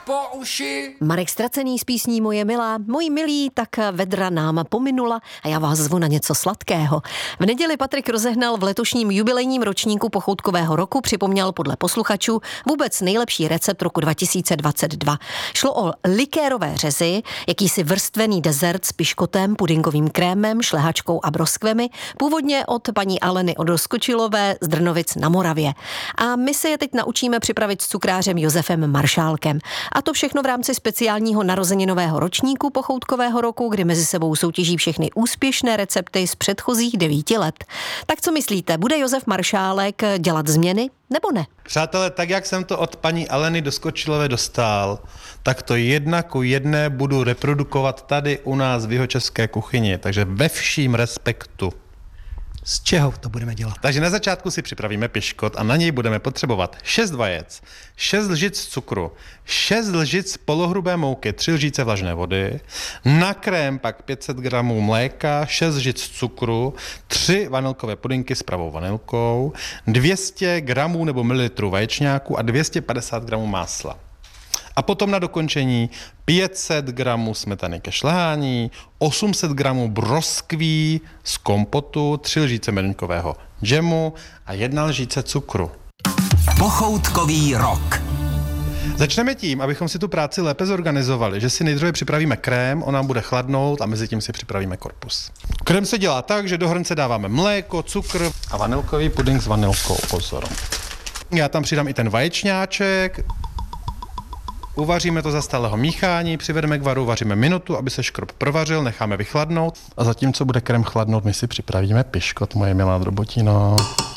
po uši. Marek Stracený s písní Moje milá, můj milý, tak vedra nám pominula a já vás zvu na něco sladkého. V neděli Patrik rozehnal v letošním jubilejním ročníku pochoutkového roku, připomněl podle posluchačů vůbec nejlepší recept roku 2022. Šlo o likérové řezy, jakýsi vrstvený dezert s piškotem, pudingovým krémem, šlehačkou a broskvemi, původně od paní Aleny Odoskočilové z Drnovic na Moravě. A my se je teď naučíme připravit s cukrářem Josefem Maršálkem. A to všechno v rámci speciálního narozeninového ročníku pochoutkového roku, kdy mezi sebou soutěží všechny úspěšné recepty z předchozích 9 let. Tak co myslíte, bude Josef Maršálek dělat změny nebo ne? Přátelé, tak jak jsem to od paní Aleny Doskočilové dostal, tak to 1:1 budu reprodukovat tady u nás v jihočeské kuchyni, takže ve vším respektu. Z čeho to budeme dělat? Takže na začátku si připravíme piškot a na něj budeme potřebovat 6 vajec, 6 lžic cukru, 6 lžic polohrubé mouky, 3 lžíce vlažné vody, na krém pak 500 gramů mléka, 6 lžic cukru, 3 vanilkové pudinky s pravou vanilkou, 200 gramů nebo mililitrů vaječňáku a 250 gramů másla. A potom na dokončení 500 gramů smetany ke šlehání, 800 gramů broskví z kompotu, 3 lžíce meduňkového džemu a 1 lžíce cukru. Pochoutkový rok. Začneme tím, abychom si tu práci lépe zorganizovali, že si nejdříve připravíme krém, on nám bude chladnout a mezi tím si připravíme korpus. Krém se dělá tak, že do hrnce dáváme mléko, cukr a vanilkový puding s vanilkou, pozor. Já tam přidám i ten vaječňáček. Uvaříme to za stálého míchání, přivedeme k varu, vaříme minutu, aby se škrob provařil, necháme vychladnout. A zatímco bude krém chladnout, my si připravíme piškot, moje milá drobotino.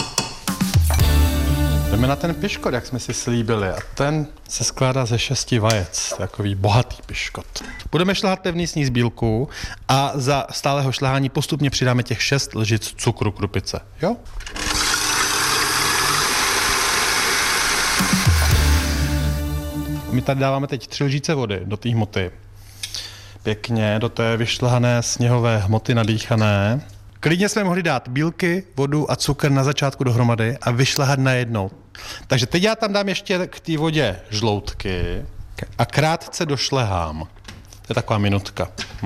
Jdeme na ten piškot, jak jsme si slíbili. A ten se skládá ze 6 vajec, takový bohatý piškot. Budeme šlehat pevný sníh z bílku a za stálého šlehání postupně přidáme těch 6 lžic cukru krupice. Jo? My tady dáváme teď 3 lžíce vody do té hmoty. Pěkně do té vyšlehané sněhové hmoty nadýchané. Klidně jsme mohli dát bílky, vodu a cukr na začátku dohromady a vyšlehat najednou. Takže teď já tam dám ještě k té vodě žloutky a krátce došlehám. To je taková minutka.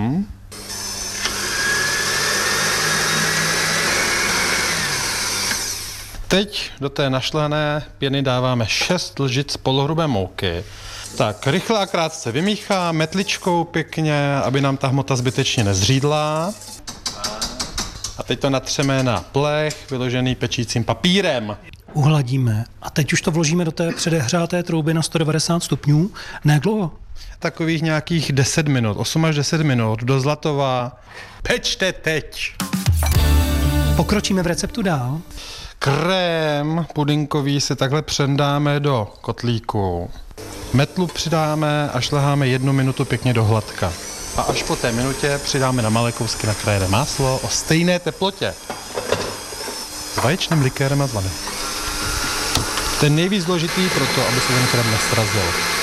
Teď do té našlehané pěny dáváme 6 lžic polohrubé mouky. Tak rychle a krátce vymíchám metličkou pěkně, aby nám ta hmota zbytečně nezřídla. A teď to natřeme na plech, vyložený pečícím papírem. Uhladíme a teď už to vložíme do té předehřáté trouby na 190 stupňů. Ne jak dlouho? Takových nějakých 10 minut, 8 až 10 minut do zlatova. Pečte teď! Pokročíme v receptu dál. Krém pudinkový si takhle přendáme do kotlíku. Metlu přidáme a šleháme 1 minutu pěkně do hladka. A až po té minutě přidáme na malé kousky nakrájené máslo o stejné teplotě. S vaječným likérem a zvanem. Ten nejvíc důležitý proto, aby se ten krém nestrazil.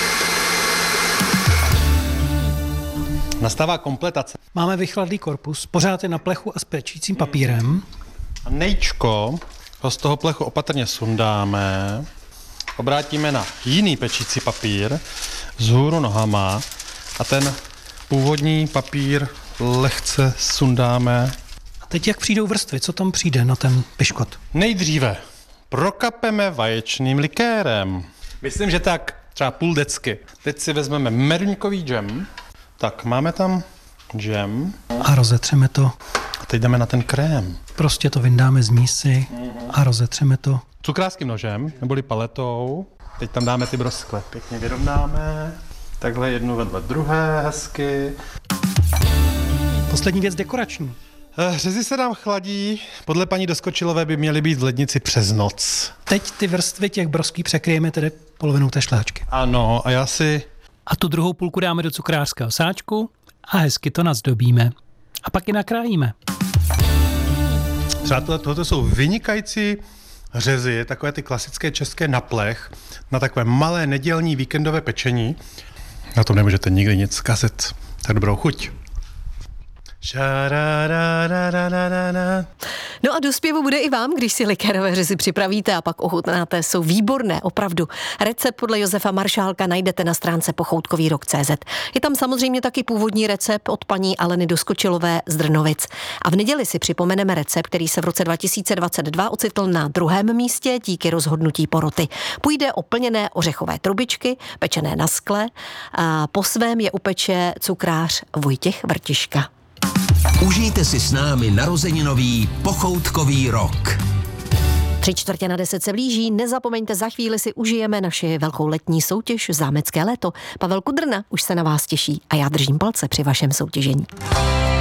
Nastává kompletace. Máme vychladlý korpus, pořád je na plechu a s pečícím papírem. A nejčko ho z toho plechu opatrně sundáme, obrátíme na jiný pečící papír vzhůru nohama a ten původní papír lehce sundáme. A teď jak přijdou vrstvy, co tam přijde na ten piškot? Nejdříve prokapeme vaječným likérem. Myslím, že tak třeba půl decky. Teď si vezmeme meduňkový džem. Tak, máme tam džem. A rozetřeme to. A teď jdeme na ten krém. Prostě to vyndáme z mísy a rozetřeme to. Cukrářským nožem, neboli paletou. Teď tam dáme ty broskve. Pěkně vyrovnáme. Takhle jednu vedle druhé, hezky. Poslední věc dekorační. Řezy se nám chladí. Podle paní Doskočilové by měly být v lednici přes noc. Teď ty vrstvy těch broskví překryjeme tedy polovinou té šlehačky. Ano, a já si... A tu druhou půlku dáme do cukrářského sáčku a hezky to nazdobíme. A pak ji nakrájíme. Přátelé, tohle jsou vynikající řezy, takové ty klasické české na plech, na takové malé nedělní víkendové pečení. Na tom nemůžete nikdy nic zkazit. Tak dobrou chuť. No a do zpěvu bude i vám, když si likérové řezy připravíte a pak ochutnáte. Jsou výborné, opravdu. Recept podle Josefa Maršálka najdete na stránce pochoutkovýrok.cz. Je tam samozřejmě taky původní recept od paní Aleny Doskočilové z Drnovic. A v neděli si připomeneme recept, který se v roce 2022 ocitl na 2. místě díky rozhodnutí poroty. Půjde o plněné ořechové trubičky, pečené na skle. A po svém je upeče cukrář Vojtěch Vrtiška. Užijte si s námi narozeninový pochoutkový rok. 9:45 se blíží, nezapomeňte, za chvíli si užijeme naši velkou letní soutěž Zámecké léto. Pavel Kudrna už se na vás těší a já držím palce při vašem soutěžení.